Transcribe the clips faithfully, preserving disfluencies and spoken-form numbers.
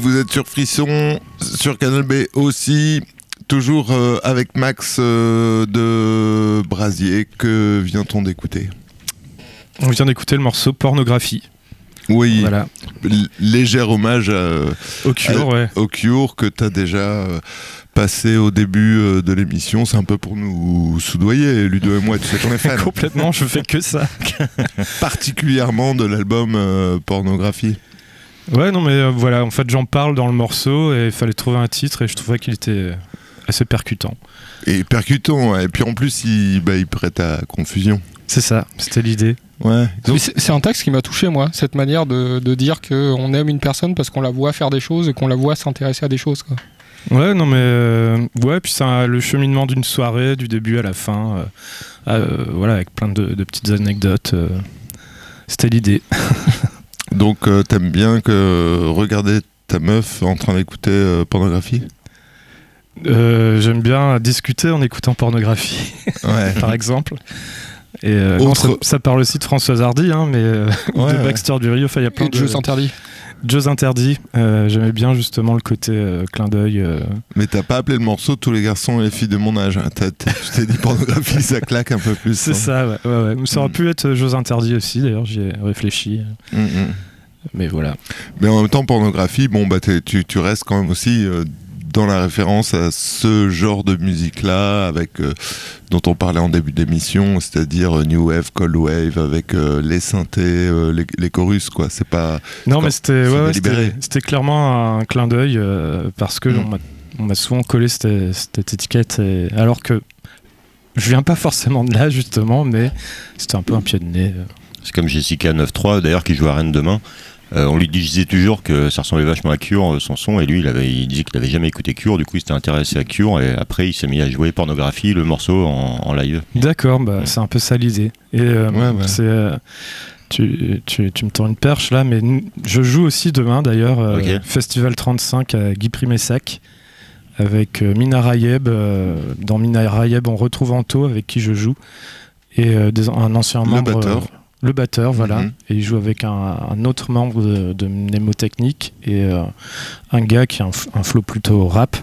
vous êtes sur Frisson, sur Canal B aussi, toujours euh, avec Max euh, de Brasier. Que vient-on d'écouter ? On vient d'écouter le morceau Pornographie. Oui, voilà. L- léger hommage à, au Cure, à, ouais. au Cure que tu as déjà euh, passé au début euh, de l'émission. C'est un peu pour nous soudoyer, Ludo et moi, tu sais qu'on est fans. Complètement, je fais que ça. Particulièrement de l'album euh, Pornographie. Ouais, non, mais euh, voilà, en fait, j'en parle dans le morceau et il fallait trouver un titre et je trouvais qu'il était assez percutant. Et percutant, ouais. Et puis en plus, il, bah, il prête à confusion. C'est ça, c'était l'idée. Ouais. Donc... C'est, c'est un texte qui m'a touché, moi, cette manière de, de dire qu'on aime une personne parce qu'on la voit faire des choses et qu'on la voit s'intéresser à des choses, quoi. Ouais, non, mais euh, ouais, puis c'est un, le cheminement d'une soirée, du début à la fin, euh, euh, voilà, avec plein de, de petites anecdotes. Euh, c'était l'idée. Donc, euh, t'aimes bien que regarder ta meuf en train d'écouter euh, Pornographie ? euh, J'aime bien discuter en écoutant Pornographie, ouais. Par exemple. Et euh, Autre... bon, ça, ça parle aussi de Françoise Hardy, hein, mais euh, ouais, de ouais. Baxter Dury. Enfin, il y a plein et de jeux interdits. Jeux interdits. Euh, j'aimais bien justement le côté euh, clin d'œil. Euh... Mais t'as pas appelé le morceau Tous les garçons et les filles de mon âge. T'as, t'as, tu t'es dit Pornographie, ça claque un peu plus. C'est hein. ça, ouais, ouais, ouais. Ça aurait mm. pu être Jeux interdits aussi. D'ailleurs, j'y ai réfléchi. Mm-hmm. Mais voilà. Mais en même temps, Pornographie, bon, bah, tu, tu restes quand même aussi euh, dans la référence à ce genre de musique-là, avec, euh, dont on parlait en début d'émission, c'est-à-dire euh, New Wave, Cold Wave, avec euh, les synthés, euh, les, les chorus, quoi. C'est pas. Non, c'est mais c'était, c'est ouais, ouais, c'était, c'était clairement un clin d'œil, euh, parce que mm. on, m'a, on m'a souvent collé cette, cette étiquette, et, alors que je viens pas forcément de là, justement, mais c'était un peu un pied de nez. C'est comme Jessica neuf trois, d'ailleurs, qui joue à Rennes demain. Euh, on lui disait toujours que ça ressemblait vachement à Cure, son son, et lui il, avait, il disait qu'il n'avait jamais écouté Cure, du coup il s'était intéressé à Cure, et après il s'est mis à jouer Pornographie, le morceau en, en live. D'accord, bah, ouais. C'est un peu ça l'idée. Et euh, ouais, ouais. C'est, euh, tu, tu, tu me tends une perche là, mais je joue aussi demain d'ailleurs, euh, okay. Festival trente-cinq à Guy Primessac, avec euh, Mina Rayeb. Euh, dans Mina Rayeb on retrouve Anto, avec qui je joue, et euh, des, un ancien membre... Le batteur. Euh, Le batteur, voilà, mm-hmm. Et il joue avec un, un autre membre de, de Mnémotechnique et euh, un gars qui a un, un flow plutôt rap.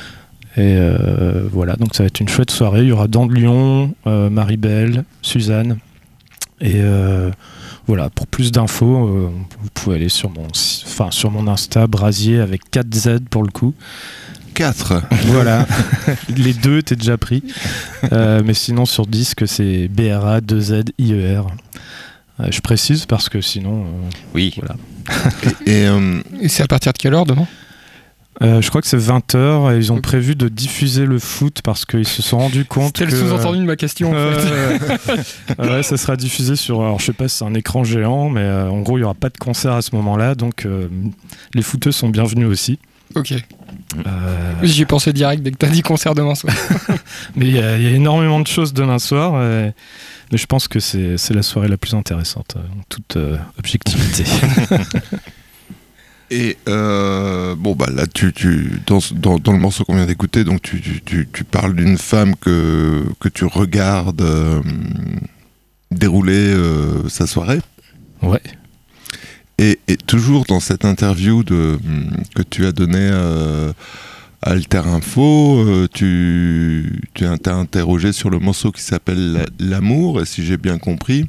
Et euh, voilà, donc ça va être une chouette soirée. Il y aura Dan de Lyon, euh, Marie-Belle, Suzanne. Et euh, voilà, pour plus d'infos, euh, vous pouvez aller sur mon, enfin, sur mon Insta, Brasier avec quatre Z pour le coup. quatre Voilà, les deux étaient déjà pris. Euh, mais sinon, sur disque, c'est B R A deux Z I E R. Euh, je précise parce que sinon... Euh, oui. Voilà. et, et, euh, et c'est à partir de quelle heure demain ? euh, Je crois que c'est vingt heures et ils ont prévu de diffuser le foot parce qu'ils se sont rendus compte C'était que... le sous-entendu de ma question. Euh, en fait. ouais, ça sera diffusé sur... Alors je sais pas si c'est un écran géant, mais euh, en gros il n'y aura pas de concert à ce moment-là, donc euh, les footeux sont bienvenus aussi. Ok. Euh... Oui, j'y ai pensé direct dès que t'as dit concert demain soir. Mais il y, y a énormément de choses demain soir, et... mais je pense que c'est, c'est la soirée la plus intéressante, en toute euh, objectivité. Et euh, bon bah là tu, tu dans, dans, dans le morceau qu'on vient d'écouter, donc tu, tu, tu, tu parles d'une femme que, que tu regardes euh, dérouler euh, sa soirée. Ouais. Et, et toujours dans cette interview de, que tu as donnée euh, à Alter Info, euh, tu, tu as interrogé sur le morceau qui s'appelle L'amour, et si j'ai bien compris,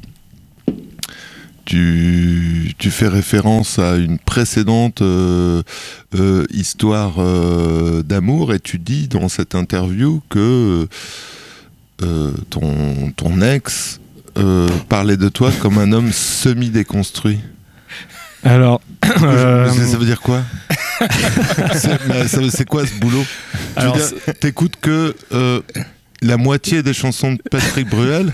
tu, tu fais référence à une précédente euh, euh, histoire euh, d'amour, et tu dis dans cette interview que euh, ton, ton ex euh, parlait de toi comme un homme semi-déconstruit. Alors, euh... ça veut dire quoi? c'est, ça, c'est quoi ce boulot? Alors, dire, t'écoutes que euh, la moitié des chansons de Patrick Bruel?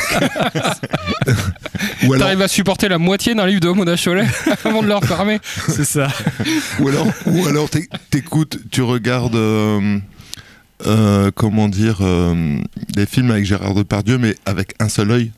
Ou alors... T'arrives à supporter la moitié d'un livre de Mona Chollet avant de le refermer? C'est ça. Ou alors, ou alors t'écoutes, tu regardes... Euh, Euh, comment dire, euh, des films avec Gérard Depardieu, mais avec un seul œil.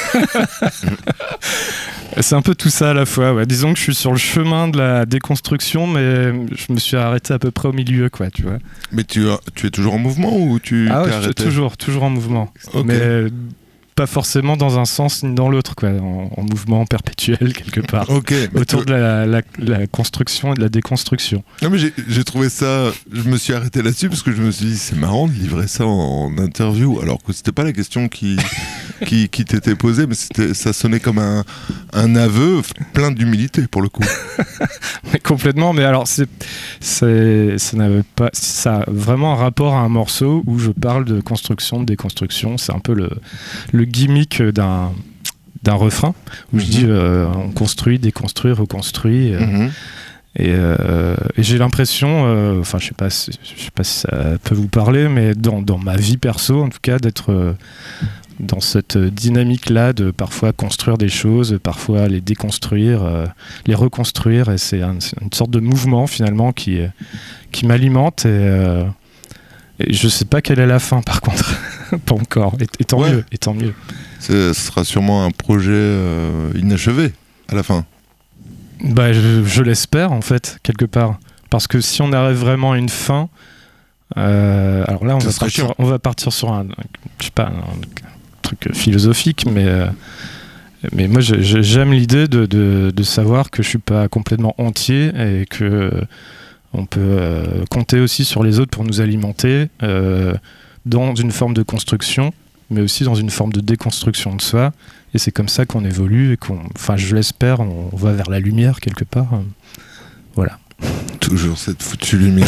C'est un peu tout ça à la fois. Ouais. Disons que je suis sur le chemin de la déconstruction, mais je me suis arrêté à peu près au milieu, quoi, tu vois. Mais tu, tu es toujours en mouvement ou tu ah t'es ouais, arrêté? Toujours, toujours en mouvement. Okay. Mais pas forcément dans un sens ni dans l'autre, quoi, en, en mouvement perpétuel quelque part. Ok. Autour de la, la, la construction et de la déconstruction. Non mais j'ai, j'ai trouvé ça, je me suis arrêté là-dessus parce que je me suis dit c'est marrant de livrer ça en, en interview, alors que c'était pas la question qui, qui, qui t'était posée, mais c'était, ça sonnait comme un, un aveu plein d'humilité pour le coup. Mais complètement, mais alors c'est, c'est, ça n'avait pas, ça a vraiment un rapport à un morceau où je parle de construction, de déconstruction, c'est un peu le, le gimmick d'un, d'un refrain où mm-hmm. je dis euh, on construit, déconstruit, reconstruit. Euh, mm-hmm. Et, euh, et j'ai l'impression, enfin euh, je sais pas, si, je sais pas si ça peut vous parler, mais dans, dans ma vie perso en tout cas, d'être euh, dans cette dynamique-là de parfois construire des choses, parfois les déconstruire, euh, les reconstruire, et c'est, un, c'est une sorte de mouvement finalement qui, qui m'alimente, et, euh, et je sais pas quelle est la fin par contre, pas encore, et, et tant ouais. mieux, et tant mieux. C'est, ce sera sûrement un projet euh, inachevé à la fin. Bah, je, je l'espère en fait, quelque part, parce que si on arrive vraiment à une fin, euh, alors là on va, partir, on va partir sur un, je sais pas, un, truc philosophique, mais, euh, mais moi je, je, j'aime l'idée de, de, de savoir que je suis pas complètement entier et que euh, on peut euh, compter aussi sur les autres pour nous alimenter euh, dans une forme de construction, mais aussi dans une forme de déconstruction de soi, et c'est comme ça qu'on évolue et qu'on, enfin je l'espère, on, on va vers la lumière quelque part, euh, voilà. Toujours cette foutue lumière.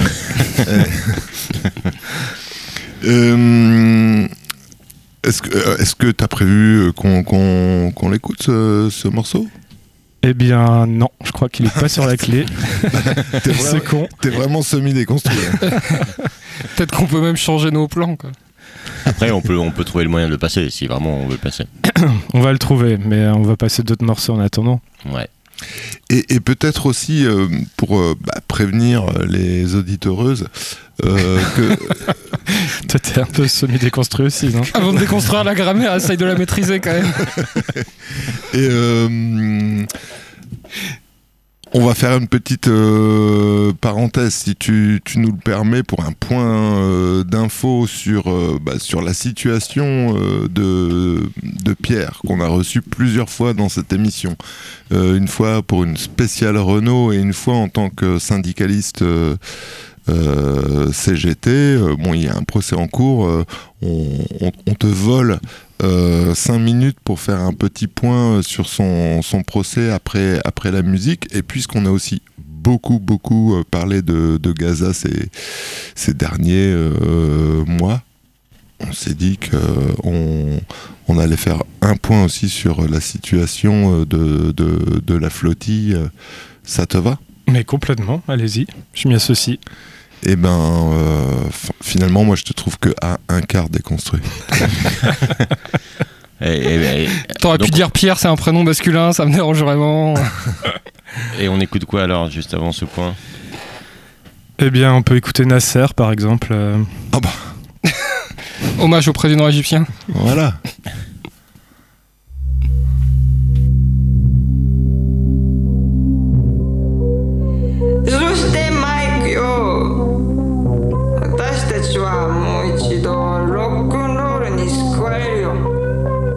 euh, Est-ce que est-ce que t'as prévu qu'on, qu'on, qu'on l'écoute ce, ce morceau ? Eh bien non, je crois qu'il est pas sur la clé. T'es vraiment, c'est con. T'es vraiment semi-déconstruit. Hein. Peut-être qu'on peut même changer nos plans, quoi. Après, on peut on peut trouver le moyen de le passer si vraiment on veut le passer. On va le trouver, mais on va passer d'autres morceaux en attendant. Ouais. Et, et peut-être aussi euh, pour euh, bah, prévenir les auditeureuses euh, que. Toi, t'es un peu semi-déconstruit aussi, non ? Avant de déconstruire la grammaire, essaye de la maîtriser quand même. Et euh, on va faire une petite euh, parenthèse, si tu, tu nous le permets, pour un point euh, d'info sur, euh, bah, sur la situation euh, de, de Pierre, qu'on a reçu plusieurs fois dans cette émission. Euh, une fois pour une spéciale Renault et une fois en tant que syndicaliste euh, euh, C G T. Euh, bon, il y a un procès en cours, euh, on, on, on te vole Euh, cinq minutes pour faire un petit point sur son, son procès après, après la musique, et puisqu'on a aussi beaucoup beaucoup parlé de, de Gaza ces, ces derniers euh, mois, on s'est dit qu'on on allait faire un point aussi sur la situation de, de, de la flottille. Ça te va ? Mais complètement, allez-y, je m'y associe. Eh ben, euh, f- finalement, moi, je te trouve que à un quart déconstruit. et, et, et, T'aurais donc, pu dire Pierre, c'est un prénom masculin, ça me dérange vraiment. Et on écoute quoi alors, juste avant ce point ? Eh bien, on peut écouter Nasser, par exemple. Euh... Ah bah. Hommage au président égyptien. Voilà.